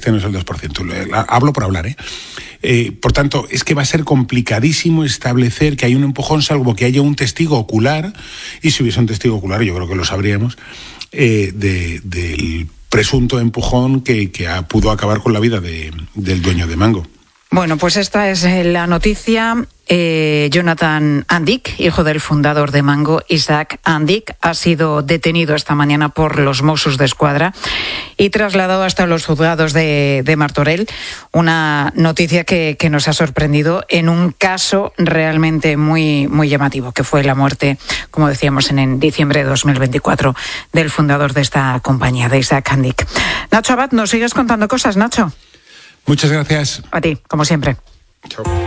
este no es el 2%. Hablo por hablar, por tanto, es que va a ser complicadísimo establecer que hay un empujón, salvo que haya un testigo ocular, y si hubiese un testigo ocular, yo creo que lo sabríamos, del presunto empujón que pudo acabar con la vida del dueño de Mango. Bueno, pues esta es la noticia. Jonathan Andic, hijo del fundador de Mango, Isaac Andic, ha sido detenido esta mañana por los Mossos d'Esquadra y trasladado hasta los juzgados de Martorell. Una noticia que nos ha sorprendido en un caso realmente muy, muy llamativo, que fue la muerte, como decíamos, en diciembre de 2024 del fundador de esta compañía, de Isaac Andic. Nacho Abad, ¿nos sigues contando cosas, Nacho? Muchas gracias. A ti, como siempre. Chao.